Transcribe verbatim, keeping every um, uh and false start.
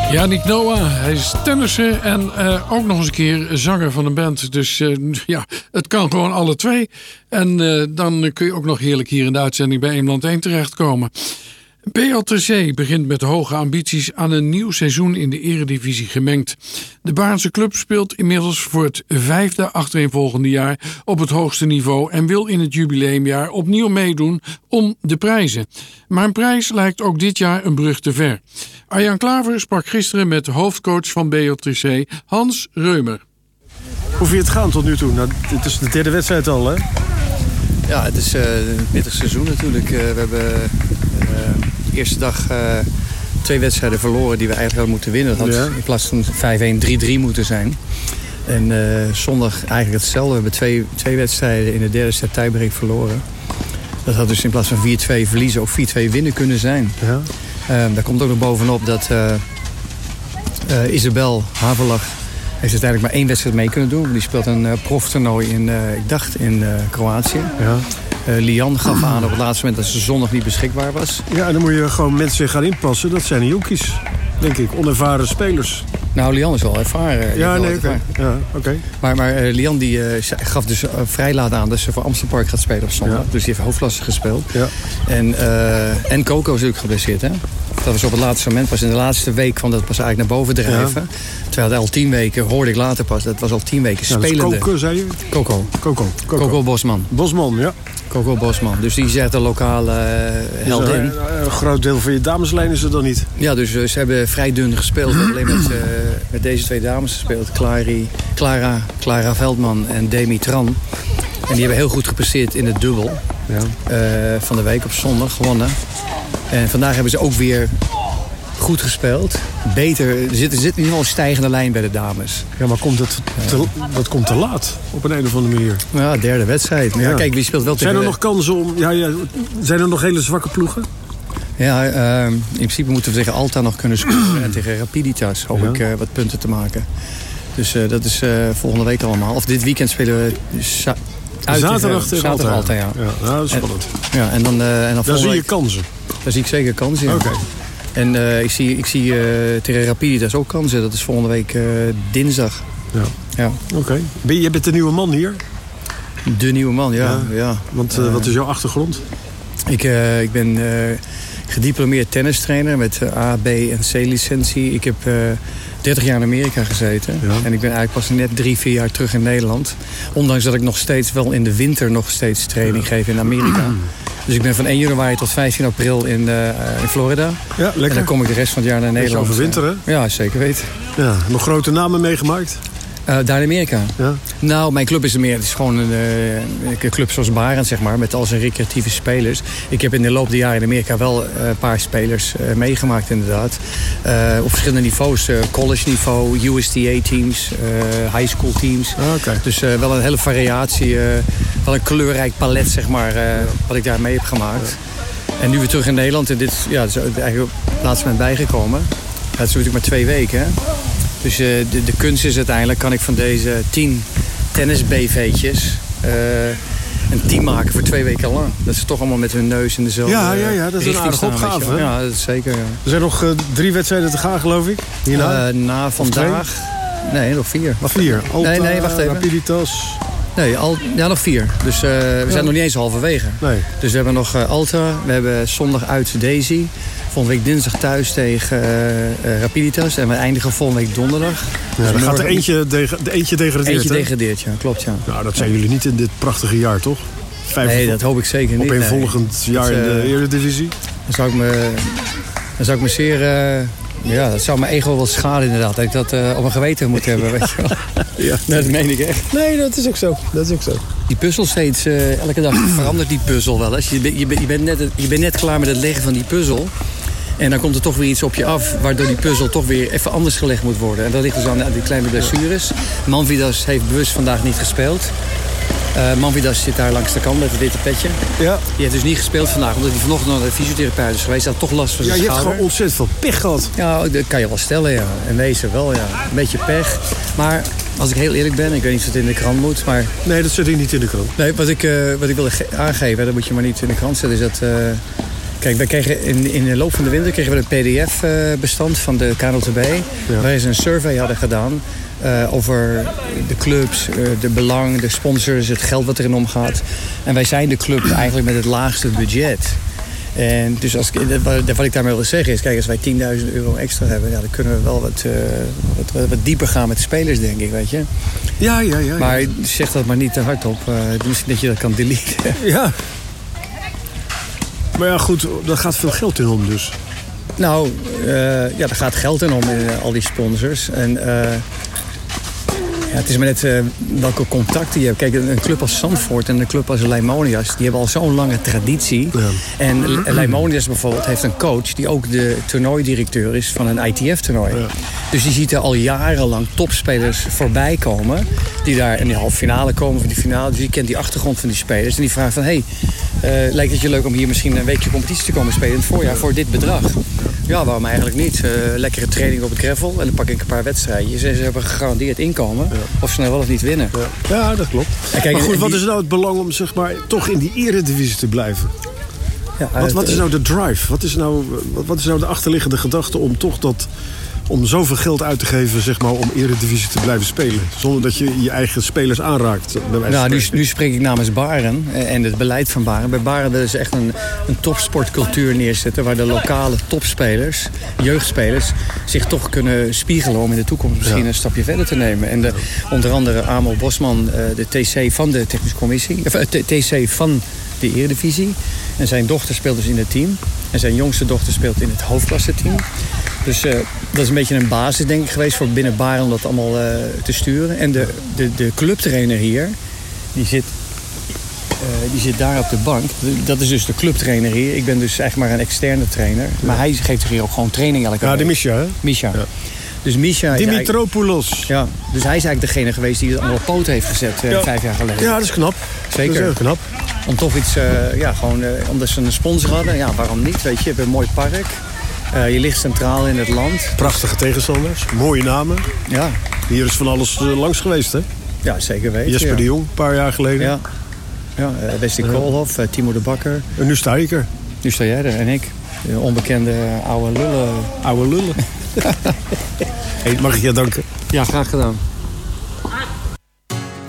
Yannick Noah, hij is tennisser en uh, ook nog eens een keer zanger van een band. Dus uh, ja, het kan gewoon alle twee. En uh, dan kun je ook nog heerlijk hier in de uitzending bij Eemland één terechtkomen. B L T C begint met hoge ambities aan een nieuw seizoen in de eredivisie gemengd. De Baarnse club speelt inmiddels voor het vijfde achtereenvolgende jaar op het hoogste niveau en wil in het jubileumjaar opnieuw meedoen om de prijzen. Maar een prijs lijkt ook dit jaar een brug te ver. Arjan Klaver sprak gisteren met de hoofdcoach van B L T C, Hans Reumer. Hoe vind je het gaan tot nu toe? Nou, dit is de derde wedstrijd al, hè? Ja, het is uh, een pittig seizoen natuurlijk. Uh, we hebben uh, de eerste dag uh, twee wedstrijden verloren die we eigenlijk hadden moeten winnen. Dat had ja. in plaats van vijf-een drie-drie moeten zijn. En uh, zondag eigenlijk hetzelfde. We hebben twee, twee wedstrijden in de derde set tiebreak verloren. Dat had dus in plaats van vier-twee verliezen ook vier-twee winnen kunnen zijn. Ja. Uh, daar komt ook nog bovenop dat uh, uh, Isabel Haverlag heeft uiteindelijk maar één wedstrijd mee kunnen doen. Die speelt een uh, proftoernooi in, uh, ik dacht, in uh, Kroatië. Ja. Uh, Lian gaf aan op het laatste moment dat ze zondag niet beschikbaar was. Ja, en dan moet je gewoon mensen gaan inpassen. Dat zijn jonkies, denk ik. Onervaren spelers. Nou, Lian is wel ervaren. Ja, nee, oké. Okay. Ja, okay. Maar, maar uh, Lian die, uh, gaf dus uh, vrij laat aan dat ze voor Amsterdam Park gaat spelen op zondag. Ja. Dus die heeft hoofdklasse gespeeld. Ja. En, uh, en Coco is natuurlijk geblesseerd, hè? Dat was op het laatste moment, pas in de laatste week kwam dat pas eigenlijk naar boven drijven. Ja. Terwijl het al tien weken, hoorde ik later pas, dat was al tien weken spelende. Ja, Coco, zei je? Coco. Coco. Coco. Coco Bosman. Bosman, ja. Coco Bosman. Dus die zegt de lokale uh, heldin. Dus, uh, een groot deel van je dameslijn is er dan niet? Ja, dus uh, ze hebben vrij dun gespeeld. We hebben alleen met, uh, met deze twee dames gespeeld. Clary, Clara, Clara Veldman en Demi Tran. En die hebben heel goed gepresteerd in het dubbel. Ja. Uh, van de week op zondag gewonnen. En vandaag hebben ze ook weer goed gespeeld. Beter. Er zit, er zit in ieder geval een stijgende lijn bij de dames. Ja, maar komt het te, dat komt te laat op een, een of andere manier? Ja, derde wedstrijd. Maar ja. Ja, kijk, wie speelt wel tegen... Zijn er nog kansen om... Ja, ja, zijn er nog hele zwakke ploegen? Ja, uh, in principe moeten we tegen Alta nog kunnen scoren. En tegen Rapiditas hoop ja. ik uh, wat punten te maken. Dus uh, dat is uh, volgende week allemaal. Of dit weekend spelen we... Sa- Uit zaterdag tegen Alta, Alta, ja. Ja, nou, dat is spannend. En, ja, en dan, uh, en dan daar zie je week, kansen? Daar zie ik zeker kansen, ja. Oké. Okay. En uh, ik zie, ik zie uh, tegen Rapiditas ook kansen. Dat is volgende week uh, dinsdag. Ja. Ja. Oké. Okay. Je bent de nieuwe man hier? De nieuwe man, ja. ja. ja. Want uh, uh, wat is jouw achtergrond? Ik, uh, ik ben uh, gediplomeerd tennistrainer met uh, A, B en C licentie. Ik heb uh, dertig jaar in Amerika gezeten. Ja. En ik ben eigenlijk pas net drie, vier jaar terug in Nederland. Ondanks dat ik nog steeds wel in de winter nog steeds training ja. geef in Amerika. Dus ik ben van één januari tot vijftien april in, uh, in Florida. Ja, lekker. En dan kom ik de rest van het jaar naar Nederland. Overwinteren? Ja, zeker weten. Ja, nog grote namen meegemaakt? Uh, daar in Amerika? Ja. Nou, mijn club is er meer. Het is gewoon een, uh, een club zoals Barend, zeg maar. Met al zijn recreatieve spelers. Ik heb in de loop der jaren in Amerika wel uh, een paar spelers uh, meegemaakt, inderdaad. Uh, op verschillende niveaus. Uh, college niveau, U S T A-teams, uh, high school teams. Ah, okay. Dus uh, wel een hele variatie. Uh, wel een kleurrijk palet, zeg maar. Uh, wat ik daar mee heb gemaakt. Ja. En nu weer terug in Nederland. En dit ja, is eigenlijk op het laatste moment bijgekomen. Ja, dat is natuurlijk maar twee weken, hè. Dus uh, de, de kunst is uiteindelijk, kan ik van deze tien tennis-B V'tjes uh, een team maken voor twee weken lang. Dat ze toch allemaal met hun neus in dezelfde ja, ja, ja, dat is een aardige opgave. Ja, dat is zeker. Ja. Er zijn nog uh, drie wedstrijden te gaan, geloof ik. Hierna? Uh, na vandaag. Nee, nog vier. Wacht, vier. Alta, nee, nee, wacht even. Rapiditas. Nee, al, ja, nog vier. Dus uh, we ja. zijn nog niet eens halverwege. Nee. Dus we hebben nog uh, Alta. We hebben zondag uit Daisy. Volgende week dinsdag thuis tegen uh, uh, Rapiditas. En we eindigen volgende week donderdag. Ja, dus dan gaat er eentje, dege, de eentje degradeerd, Eentje degradeert, ja. Klopt, ja. Nou, dat zijn jullie niet in dit prachtige jaar, toch? Vijf nee, dat hoop ik zeker niet. Op een nee. volgend jaar uh, in de Eredivisie? Dan zou ik me, dan zou ik me zeer... Uh, ja, dat zou mijn ego wel schaden, inderdaad. Dat ik dat uh, op mijn geweten moet hebben, weet je wel. Ja. Nee, dat meen ik echt. Nee, dat is ook zo. Dat is ook zo. Die puzzel steeds, uh, elke dag verandert die puzzel wel. Als je, je, je, bent net, je bent net klaar met het leggen van die puzzel. En dan komt er toch weer iets op je af, waardoor die puzzel toch weer even anders gelegd moet worden. En dat ligt dus aan die kleine blessures. Manvidas heeft bewust vandaag niet gespeeld. Uh, Manvidas zit daar langs de kant met het witte petje. Ja. Die heeft dus niet gespeeld vandaag, omdat hij vanochtend naar de fysiotherapeut is geweest. Hij had toch last van zijn schouder. Ja, je hebt gewoon ontzettend veel pech gehad. Ja, dat kan je wel stellen, ja. En wezen wel, ja. Een beetje pech. Maar als ik heel eerlijk ben, ik weet niet of het in de krant moet, maar... Nee, dat zit hier niet in de krant. Nee, wat ik, uh, wat ik wil aangeven, dat moet je maar niet in de krant zetten, is dat... Uh... Kijk, wij kregen in, in de loop van de winter kregen we een P D F-bestand van de K N L T B. Ja. Waar ze een survey hadden gedaan uh, over de clubs, uh, de belang, de sponsors, het geld wat erin omgaat. En wij zijn de club eigenlijk met het laagste budget. En dus als, wat ik daarmee wil zeggen is, kijk, als wij tienduizend euro extra hebben, ja, dan kunnen we wel wat, uh, wat, wat dieper gaan met de spelers, denk ik, weet je. Ja, ja, ja. Maar ja. zeg dat maar niet te hard op. Uh, misschien dat je dat kan deleten. Ja. Maar ja, goed, daar gaat veel geld in om dus. Nou, uh, ja, daar gaat geld in om, in uh, al die sponsors. En uh, ja, het is maar net uh, welke contacten je hebt. Kijk, een club als Zandvoort en een club als Leimonias, die hebben al zo'n lange traditie. Ja. En Leimonias bijvoorbeeld heeft een coach die ook de toernooidirecteur is van een I T F-toernooi. Ja. Dus die ziet er al jarenlang topspelers voorbij komen, die daar in de halve finale komen van die finale. Dus die kent die achtergrond van die spelers. En die vraagt van, hé, hey, uh, lijkt het je leuk om hier misschien een weekje competitie te komen spelen in het voorjaar voor dit bedrag? Ja, waarom eigenlijk niet? Uh, lekkere training op het gravel en dan pak ik een paar wedstrijdjes. En ze hebben gegarandeerd inkomen, ja. Of ze nou wel of niet winnen. Ja, ja dat klopt. En kijk, maar goed, wat is nou het belang om zeg maar toch in die eredivisie te blijven? Ja, wat, wat is nou de drive? Wat is nou, wat is nou de achterliggende gedachte om toch dat, om zoveel geld uit te geven, zeg maar, om eredivisie te blijven spelen? Zonder dat je je eigen spelers aanraakt. Nou, nu, nu spreek ik namens Baren en het beleid van Baren. Bij Baren willen ze echt een, een topsportcultuur neerzetten, waar de lokale topspelers, jeugdspelers, zich toch kunnen spiegelen om in de toekomst misschien ja. een stapje verder te nemen. En de, onder andere Amo Bosman, de T C van de technische commissie, of T C van de eredivisie. En zijn dochter speelt dus in het team. En zijn jongste dochter speelt in het hoofdklasse team. Dus uh, dat is een beetje een basis, denk ik, geweest voor binnen Baren om dat allemaal uh, te sturen. En de, de, de clubtrainer hier, die zit, uh, die zit daar op de bank. Dat is dus de clubtrainer hier. Ik ben dus echt maar een externe trainer. Ja. Maar hij geeft hier ook gewoon training elke Ja, week. de Misha, hè? Misha. Ja. Dus Misha Dimitropoulos. Ja, dus hij is eigenlijk degene geweest die het allemaal op poten heeft gezet uh, ja. vijf jaar geleden. Ja, dat is knap. Zeker. Dat is heel knap. Om toch iets, uh, ja, gewoon, uh, omdat ze een sponsor hadden. Ja, waarom niet? Weet je, je hebt een mooi park. Uh, je ligt centraal in het land. Prachtige tegenstanders, mooie namen. Ja. Hier is van alles uh, langs geweest, hè? Ja, zeker weten. Jesper ja. de Jong, een paar jaar geleden. Ja, ja uh, Wesley ja. Koolhof, uh, Timo de Bakker. En nu sta ik er. Nu sta jij er en ik. De onbekende oude lullen. Oude lullen. Hey, mag ik je danken? Ja, graag gedaan.